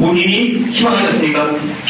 본인이 희망하셨습니까?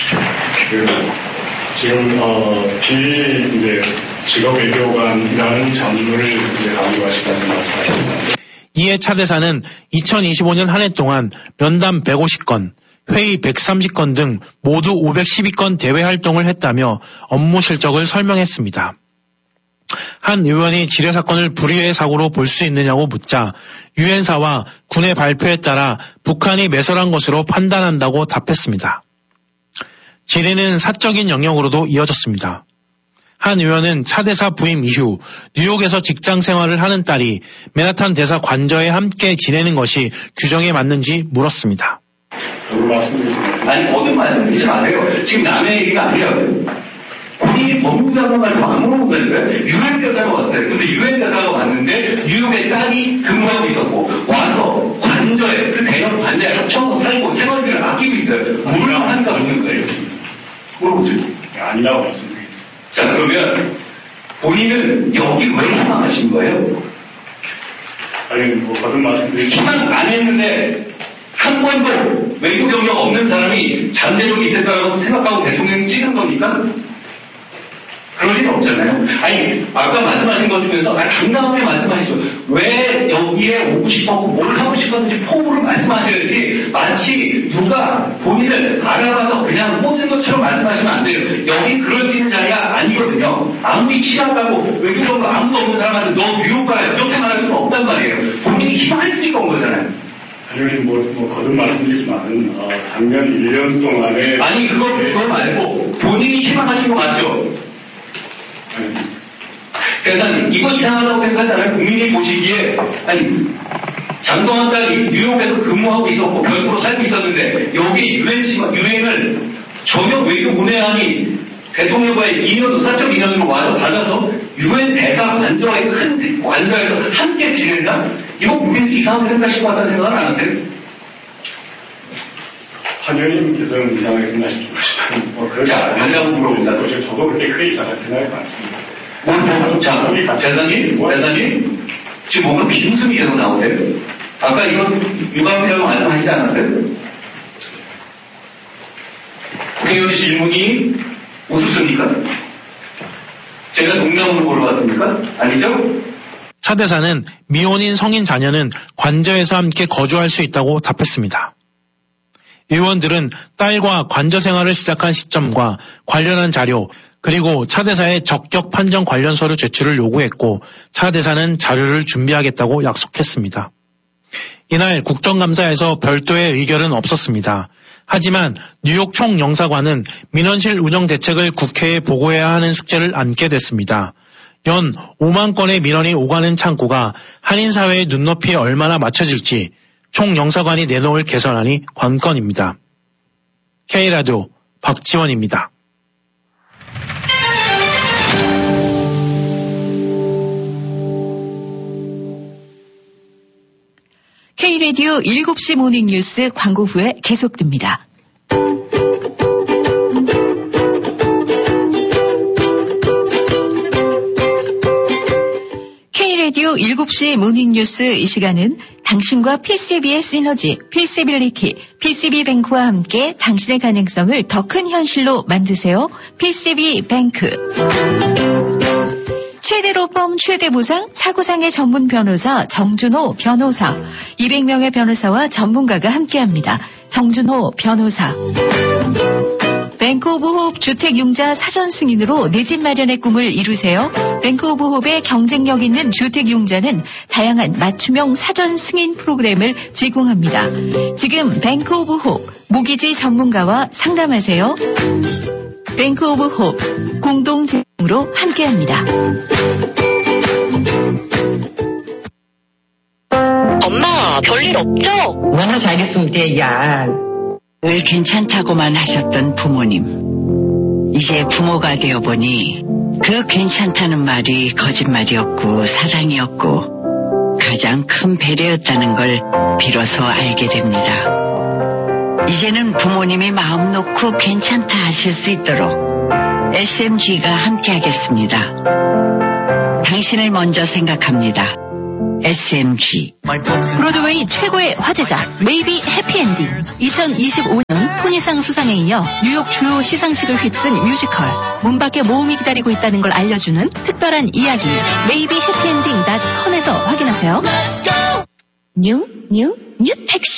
지금 이제 직업 외교관이라는 장르를 이제 강조하시면서 말씀하셨습니다. 이에 차 대사는 2025년 한 해 동안 면담 150건, 회의 130건 등 모두 512건 대외 활동을 했다며 업무 실적을 설명했습니다. 한 의원이 지뢰 사건을 불의의 사고로 볼 수 있느냐고 묻자 유엔사와 군의 발표에 따라 북한이 매설한 것으로 판단한다고 답했습니다. 지뢰는 사적인 영역으로도 이어졌습니다. 한 의원은 차 대사 부임 이후 뉴욕에서 직장 생활을 하는 딸이 맨하탄 대사 관저에 함께 지내는 것이 규정에 맞는지 물었습니다. 아니, 모든 말씀드리지 마세요. 지금 남의 얘기가 아니라고요. 본인이 법무장관 말고 안 물어보는 거예요. 유엔 대사가 왔어요. 근데 유엔 대사가 왔는데 뉴욕에 딸이 근무하고 있었고 와서 관저에 그 대형 관저에 합쳐서 살고 생활비를 아끼고 있어요. 뭘 하는가 묻는 거예요. 물어보세요. 아니라고 말씀드립니다. 자, 그러면 본인은 여기 왜 희망하신 거예요? 아니, 거듭 말씀드리죠. 희망 안 했는데 한 번도 외교 경력 없는 사람이 잠재력이 있을 거라고 생각하고 대통령이 찍은 겁니까? 그럴 리는 없잖아요. 아니, 아까 말씀하신 것 중에서 당당하게 말씀하시죠. 왜 여기에 오고 싶었고 뭘 하고 싶었는지 포부를 말씀하셔야지 마치 누가 본인을 알아봐서 그냥 꽂은 것처럼 말씀하시면 안 돼요. 여기 그럴 수 있는 자리가 아니거든요. 아무리 취약하고 외교적으로 아무도 없는 사람한테 너 뉴욕 가라 이렇게 말할 수는 없단 말이에요. 본인이 희망했으니까 온 거잖아요. 아니, 거듭 말씀드리지만 작년 1년 동안에 아니, 그거 말고 본인이 희망하신 거 맞죠? 대사님, 이거 이상하다고 생각하잖아요. 국민이 보시기에, 아니, 장성환 딸이 뉴욕에서 근무하고 있었고, 별도로 살고 있었는데, 여기 유엔을 전혀 외교 문외한이 대통령과의 인연도 사적 인연으로 와서 받아서 유엔 대사 관저의 큰 관저에서 함께 지낸다? 이거 국민들이 이상하게 생각하실 것 같다는 생각은 안 하세요? 한 의원님께서는 이상하게 생각하시죠. 그렇지 않아요. 물어본다. 저도 그렇게 크게 이상하게 생각하지 않습니다. 자, 대사님, 지금 뭔가 비웃음이 계속 나오세요? 아까 이건 유감이라고 말씀하시지 않았어요? 국회의원 질문이 웃으십니까? 제가 농담으로 보러 왔습니까? 아니죠? 차 대사는 미혼인 성인 자녀는 관저에서 함께 거주할 수 있다고 답했습니다. 의원들은 딸과 관저 생활을 시작한 시점과 관련한 자료 그리고 차 대사의 적격 판정 관련 서류 제출을 요구했고 차 대사는 자료를 준비하겠다고 약속했습니다. 이날 국정감사에서 별도의 의결은 없었습니다. 하지만 뉴욕 총영사관은 민원실 운영 대책을 국회에 보고해야 하는 숙제를 안게 됐습니다. 연 5만 건의 민원이 오가는 창구가 한인사회의 눈높이에 얼마나 맞춰질지 총영사관이 내놓을 개선안이 관건입니다. K라디오 박지원입니다. K라디오 7시 모닝뉴스 광고 후에 계속됩니다. K라디오 7시 모닝뉴스 이 시간은 당신과 PCB의 시너지, PC빌리티, PCB뱅크와 함께 당신의 가능성을 더 큰 현실로 만드세요. PCB뱅크. 최대로 펌 최대 보상 사구상의 전문 변호사 정준호 변호사 200명의 변호사와 전문가가 함께합니다. 정준호 변호사. 뱅크 오브 홉 주택융자 사전 승인으로 내 집 마련의 꿈을 이루세요. 뱅크 오브 홉의 경쟁력 있는 주택융자는 다양한 맞춤형 사전 승인 프로그램을 제공합니다. 지금 뱅크 오브 홉 모기지 전문가와 상담하세요. 뱅크 오브 홉 공동 제공으로 함께합니다. 엄마, 별일 없죠? 뭐나 잘했으면 야. 늘 괜찮다고만 하셨던 부모님. 이제 부모가 되어보니 그 괜찮다는 말이 거짓말이었고 사랑이었고 가장 큰 배려였다는 걸 비로소 알게 됩니다. 이제는 부모님이 마음 놓고 괜찮다 하실 수 있도록 SMG가 함께하겠습니다. 당신을 먼저 생각합니다. SMG. 브로드웨이 최고의 화제작 Maybe 해피엔딩 2025년 토니상 수상에 이어 뉴욕 주요 시상식을 휩쓴 뮤지컬 문밖에 모험이 기다리고 있다는 걸 알려주는 특별한 이야기 maybehappyending.com에서 확인하세요. 뉴 택시